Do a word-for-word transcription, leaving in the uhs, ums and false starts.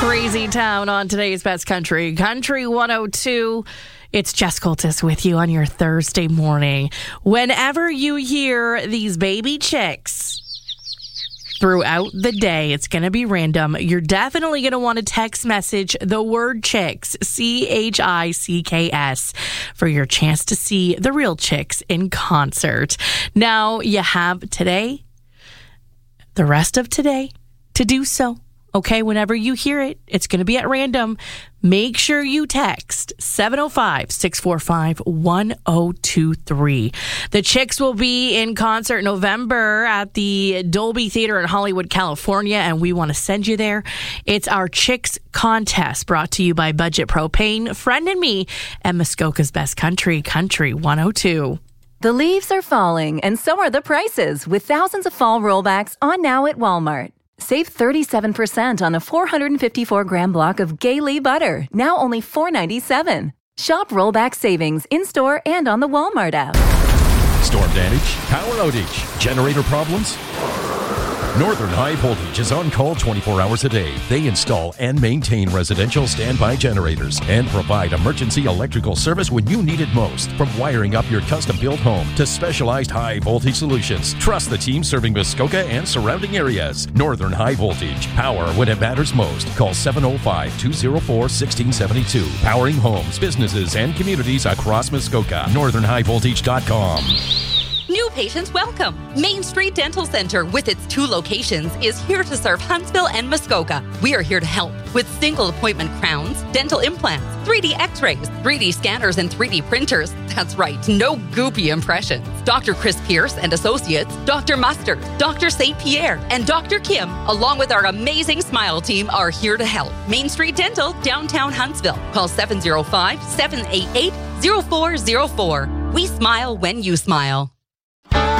Crazy Town on today's Best Country, Country one oh two. It's Jess Coltis with you on your Thursday morning. Whenever you hear these baby chicks throughout the day, it's going to be random. You're definitely going to want to text message the word chicks, C H I C K S, for your chance to see the real chicks in concert. Now, you have today, the rest of today, to do so. Okay, whenever you hear it, it's going to be at random. Make sure you text seven oh five, six four five, one oh two three. The Chicks will be in concert in November at the Dolby Theater in Hollywood, California, and we want to send you there. It's our Chicks contest brought to you by Budget Propane, Friend and Me, and Muskoka's Best Country, Country one oh two. The leaves are falling, and so are the prices, with thousands of fall rollbacks on now at Walmart. Save thirty-seven percent on a four hundred fifty-four gram block of Gailey butter, now only four ninety-seven. Shop rollback savings in-store and on the Walmart app. Storm damage, power outage, generator problems? Northern High Voltage is on call twenty-four hours a day. They install and maintain residential standby generators and provide emergency electrical service when you need it most. From wiring up your custom-built home to specialized high-voltage solutions, trust the team serving Muskoka and surrounding areas. Northern High Voltage. Power when it matters most. Call seven oh five, two oh four, one six seven two. Powering homes, businesses, and communities across Muskoka. northern high voltage dot com. New patients welcome. Main Street Dental Center, with its two locations, is here to serve Huntsville and Muskoka. We are here to help with single appointment crowns, dental implants, three D x-rays, three D scanners, and three D printers. That's right, no goopy impressions. Doctor Chris Pierce and Associates, Doctor Mustard, Doctor Saint Pierre, and Doctor Kim, along with our amazing Smile team, are here to help. Main Street Dental, downtown Huntsville. Call seven oh five, seven eight eight, oh four oh four. We smile when you smile.